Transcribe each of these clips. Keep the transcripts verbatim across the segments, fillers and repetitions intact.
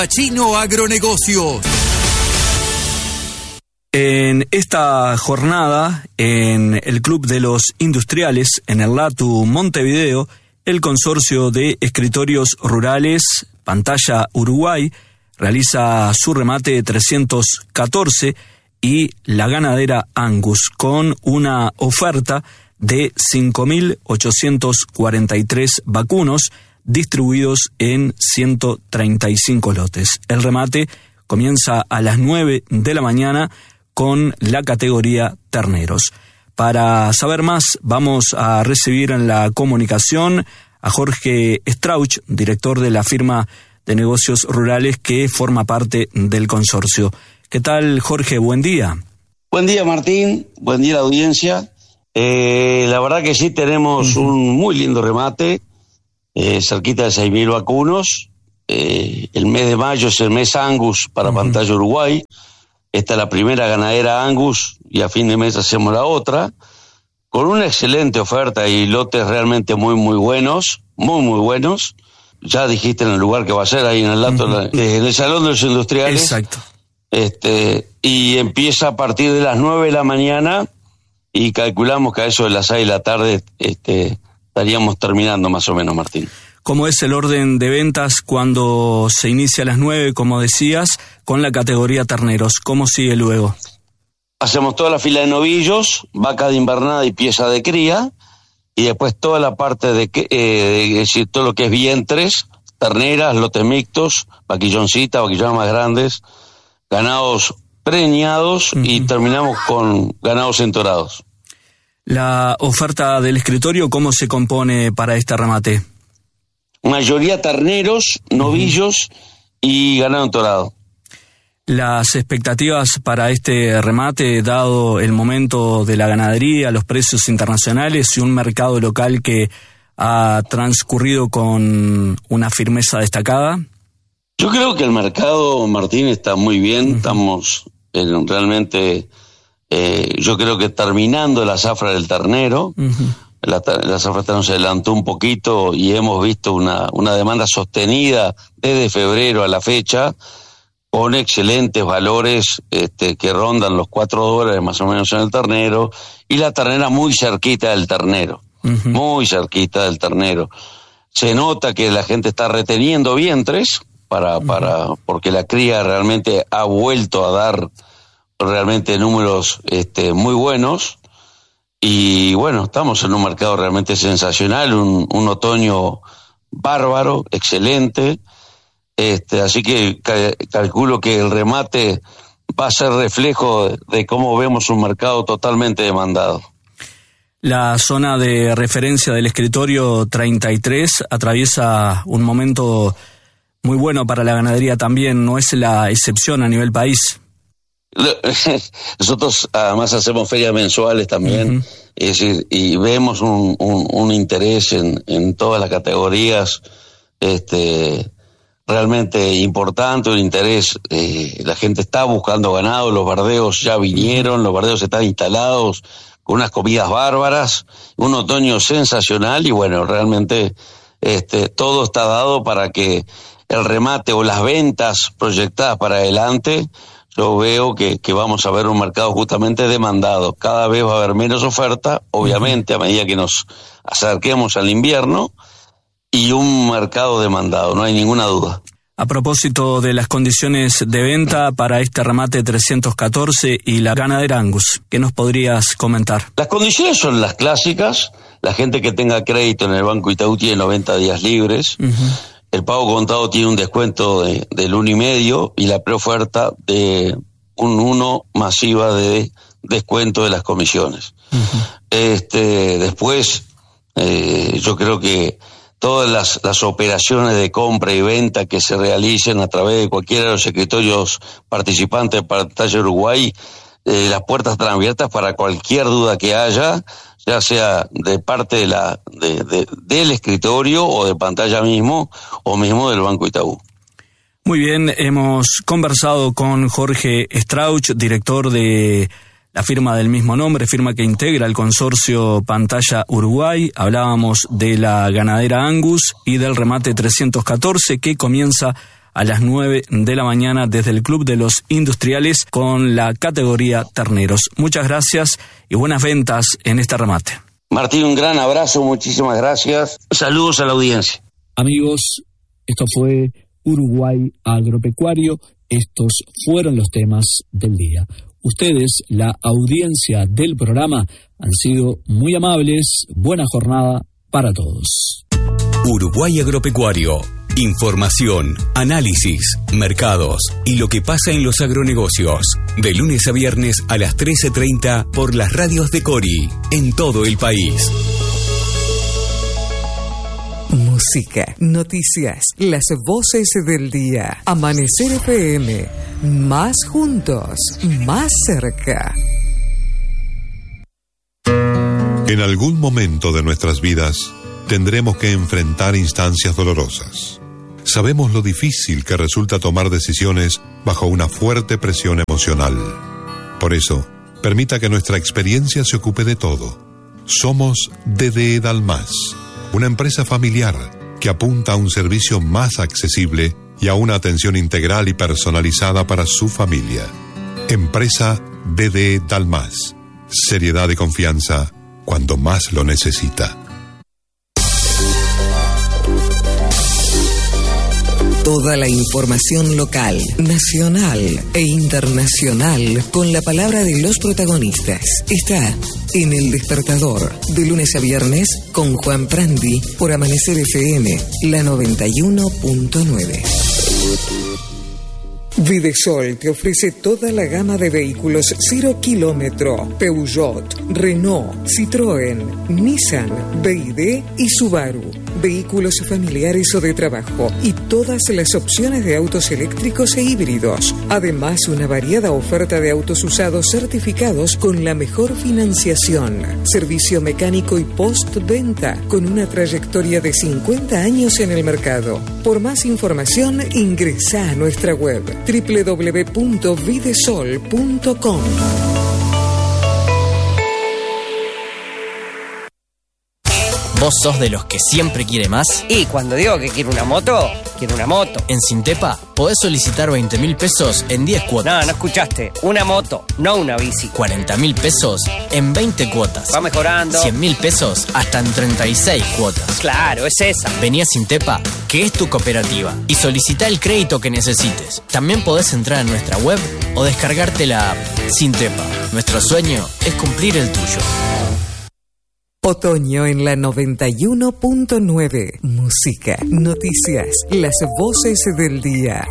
Chino Agronegocios. En esta jornada, en el Club de los Industriales, en el LATU Montevideo, el Consorcio de Escritorios Rurales Pantalla Uruguay realiza su remate trescientos catorce y la ganadera Angus con una oferta de cinco mil ochocientos cuarenta y tres vacunos distribuidos en ciento treinta y cinco lotes. El remate comienza a las nueve de la mañana con la categoría terneros. Para saber más, vamos a recibir en la comunicación a Jorge Strauch, director de la firma de negocios rurales que forma parte del consorcio. ¿Qué tal, Jorge? Buen día. Buen día, Martín. Buen día a la audiencia. Eh, la verdad que sí tenemos uh-huh. un muy lindo remate, eh, cerquita de seis mil vacunos. Eh, el mes de mayo es el mes Angus para uh-huh. Pantalla Uruguay. Esta es la primera ganadera Angus y a fin de mes hacemos la otra, con una excelente oferta y lotes realmente muy, muy buenos, muy, muy buenos. Ya dijiste en el lugar que va a ser, ahí en el Lato, uh-huh. en el Salón de los Industriales. Exacto. Este, y empieza a partir de las nueve de la mañana y calculamos que a eso de las seis de la tarde este, estaríamos terminando más o menos, Martín. ¿Cómo es el orden de ventas cuando se inicia a las nueve, como decías, con la categoría terneros? ¿Cómo sigue luego? Hacemos toda la fila de novillos, vaca de invernada y pieza de cría, y después toda la parte de, que, eh, de decir, todo lo que es vientres, terneras, lotes mixtos, vaquilloncitas, vaquillones más grandes, ganados preñados uh-huh. y terminamos con ganados entorados. La oferta del escritorio, ¿cómo se compone para este remate? Mayoría terneros, novillos uh-huh. y ganado entorado. Las expectativas para este remate, dado el momento de la ganadería, los precios internacionales y un mercado local que ha transcurrido con una firmeza destacada. Yo creo que el mercado, Martín, está muy bien. Uh-huh. Estamos en, realmente, eh, yo creo que terminando la zafra del ternero. Uh-huh. La, la zafra nos adelantó un poquito y hemos visto una, una demanda sostenida desde febrero a la fecha, con excelentes valores este, que rondan los cuatro dólares más o menos en el ternero, y la ternera muy cerquita del ternero, uh-huh. muy cerquita del ternero. Se nota que la gente está reteniendo vientres, para, uh-huh. para, porque la cría realmente ha vuelto a dar realmente números este, muy buenos. Y bueno, estamos en un mercado realmente sensacional, un, un otoño bárbaro, excelente, este, así que ca- calculo que el remate va a ser reflejo de, de cómo vemos un mercado totalmente demandado. La zona de referencia del escritorio treinta y tres atraviesa un momento muy bueno para la ganadería también, no es la excepción a nivel país. Nosotros además hacemos ferias mensuales también, uh-huh. es decir, y vemos un, un, un interés en, en todas las categorías este, realmente importante, un interés, eh, la gente está buscando ganado, los bardeos ya vinieron, los bardeos están instalados con unas comidas bárbaras, un otoño sensacional y bueno, realmente este, todo está dado para que el remate o las ventas proyectadas para adelante. Yo veo que, que vamos a ver un mercado justamente demandado. Cada vez va a haber menos oferta, obviamente, a medida que nos acerquemos al invierno, y un mercado demandado, no hay ninguna duda. A propósito de las condiciones de venta para este remate trescientos catorce y la ganadera Angus, ¿qué nos podrías comentar? Las condiciones son las clásicas. La gente que tenga crédito en el Banco Itaú tiene noventa días libres. Uh-huh. El pago contado tiene un descuento de, del uno y medio y la preoferta de un uno masiva de descuento de las comisiones. Uh-huh. Este, después, eh, yo creo que todas las, las operaciones de compra y venta que se realicen a través de cualquiera de los escritorios participantes de Pantalla Uruguay, eh, las puertas están abiertas para cualquier duda que haya, ya sea de parte de la de, de, del escritorio o de Pantalla mismo, o mismo del Banco Itaú. Muy bien, hemos conversado con Jorge Strauch, director de la firma del mismo nombre, firma que integra el consorcio Pantalla Uruguay. Hablábamos de la ganadera Angus y del remate trescientos catorce que comienza a las nueve de la mañana desde el Club de los Industriales con la categoría terneros. Muchas gracias y buenas ventas en este remate. Martín, un gran abrazo, muchísimas gracias. Saludos a la audiencia. Amigos, esto fue Uruguay Agropecuario. Estos fueron los temas del día. Ustedes, la audiencia del programa, han sido muy amables. Buena jornada para todos. Uruguay Agropecuario. Información, análisis, mercados y lo que pasa en los agronegocios. De lunes a viernes a las trece treinta por las radios de Cori, en todo el país. Música, noticias, las voces del día. Amanecer F M. Más juntos, más cerca. En algún momento de nuestras vidas tendremos que enfrentar instancias dolorosas. Sabemos lo difícil que resulta tomar decisiones bajo una fuerte presión emocional. Por eso, permita que nuestra experiencia se ocupe de todo. Somos D D E Dalmas, una empresa familiar que apunta a un servicio más accesible y a una atención integral y personalizada para su familia. Empresa D D E Dalmas. Seriedad y confianza cuando más lo necesita. Toda la información local, nacional e internacional con la palabra de los protagonistas está en El Despertador, de lunes a viernes con Juan Prandi por Amanecer F M, la noventa y uno punto nueve. Videsol te ofrece toda la gama de vehículos cero kilómetro, Peugeot, Renault, Citroën, Nissan, B Y D y Subaru. Vehículos familiares o de trabajo y todas las opciones de autos eléctricos e híbridos. Además, una variada oferta de autos usados certificados con la mejor financiación. Servicio mecánico y postventa con una trayectoria de cincuenta años en el mercado. Por más información, ingresa a nuestra web doble u doble u doble u punto videsol punto com. ¿Vos sos de los que siempre quiere más? Y cuando digo que quiero una moto, quiero una moto. En Sintepa podés solicitar veinte mil pesos en diez cuotas. No, no escuchaste. Una moto, no una bici. cuarenta mil pesos en veinte cuotas. Va mejorando. cien mil pesos hasta en treinta y seis cuotas. Claro, es esa. Vení a Sintepa, que es tu cooperativa, y solicita el crédito que necesites. También podés entrar a nuestra web o descargarte la app. Sintepa, nuestro sueño es cumplir el tuyo. Otoño en la noventa y uno punto nueve. Música, noticias, las voces del día.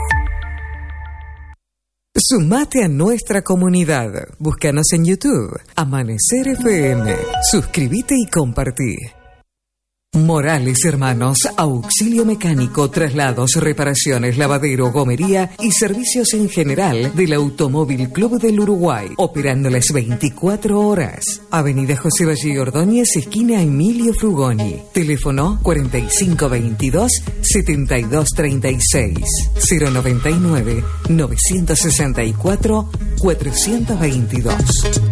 Sumate a nuestra comunidad. Búscanos en YouTube. Amanecer F M. Suscríbete y compartí. Morales Hermanos, auxilio mecánico, traslados, reparaciones, lavadero, gomería y servicios en general del Automóvil Club del Uruguay, operando las veinticuatro horas. Avenida José Valle Ordóñez, esquina Emilio Frugoni. Teléfono cuarenta y cinco veintidós, setenta y dos treinta y seis, cero noventa y nueve, novecientos sesenta y cuatro, cuatrocientos veintidós.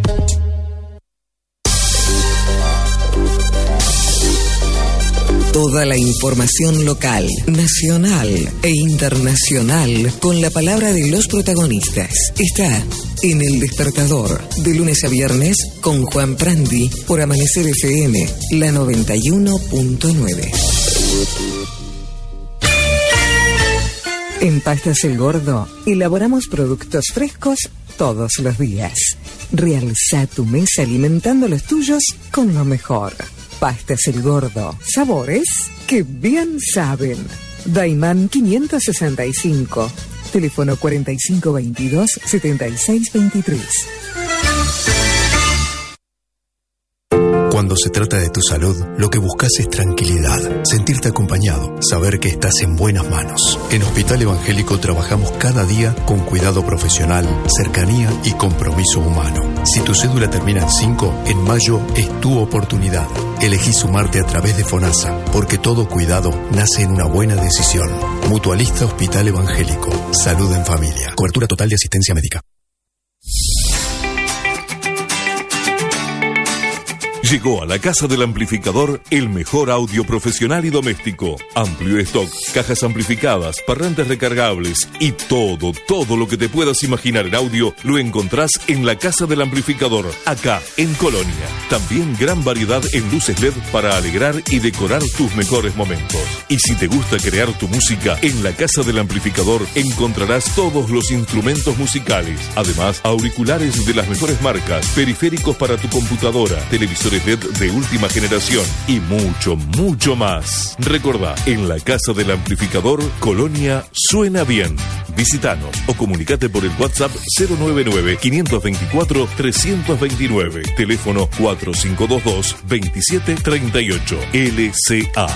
Toda la información local, nacional e internacional con la palabra de los protagonistas está en El Despertador, de lunes a viernes con Juan Prandi por Amanecer F M, la noventa y uno punto nueve. En Pastas El Gordo elaboramos productos frescos todos los días. Realza tu mesa alimentando los tuyos con lo mejor. Pastas El Gordo. Sabores que bien saben. Daimán quinientos sesenta y cinco. Teléfono cuarenta y cinco veintidós, setenta y seis veintitrés. Cuando se trata de tu salud, lo que buscas es tranquilidad, sentirte acompañado, saber que estás en buenas manos. En Hospital Evangélico trabajamos cada día con cuidado profesional, cercanía y compromiso humano. Si tu cédula termina en cinco, en mayo es tu oportunidad. Elegí sumarte a través de FONASA, porque todo cuidado nace en una buena decisión. Mutualista Hospital Evangélico. Salud en familia. Cobertura total de asistencia médica. Llegó a la Casa del Amplificador el mejor audio profesional y doméstico. Amplio stock, cajas amplificadas, parlantes recargables y todo, todo lo que te puedas imaginar en audio lo encontrás en la Casa del Amplificador, acá en Colonia. También gran variedad en luces L E D para alegrar y decorar tus mejores momentos. Y si te gusta crear tu música, en la Casa del Amplificador encontrarás todos los instrumentos musicales. Además, auriculares de las mejores marcas, periféricos para tu computadora, televisores L E D de última generación y mucho, mucho más. Recordá, en la Casa del Amplificador, Colonia suena bien. Visítanos o comunicate por el WhatsApp cero nueve nueve, cinco dos cuatro, tres dos nueve, teléfono cuatro cinco dos dos, dos siete tres ocho, L C A.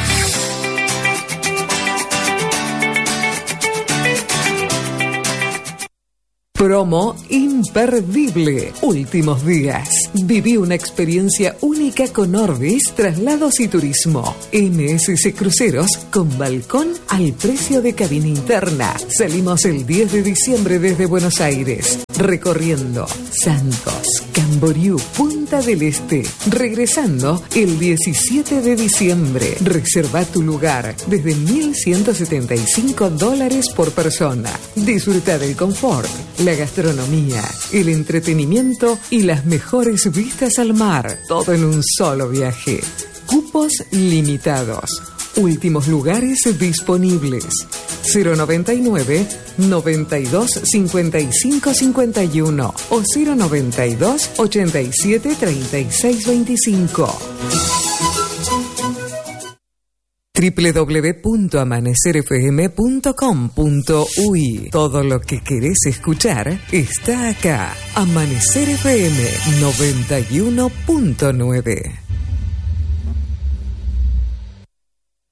Promo imperdible. Últimos días. Viví una experiencia única con Orbis, traslados y turismo. M S C Cruceros con balcón al precio de cabina interna. Salimos el diez de diciembre desde Buenos Aires, recorriendo Santos, Camboriú, Punta del Este. Regresando el diecisiete de diciembre. Reserva tu lugar desde mil ciento setenta y cinco dólares por persona. Disfruta del confort, la gastronomía, el entretenimiento y las mejores vistas al mar. Todo en un solo viaje. Cupos limitados. Últimos lugares disponibles. cero noventa y nueve, noventa y dos, cincuenta y cinco cincuenta y uno o cero noventa y dos, ochenta y siete, treinta y seis veinticinco. doble u doble u doble u punto amanecer f m punto com punto u y. Todo lo que querés escuchar está acá. Amanecer F M noventa y uno punto nueve.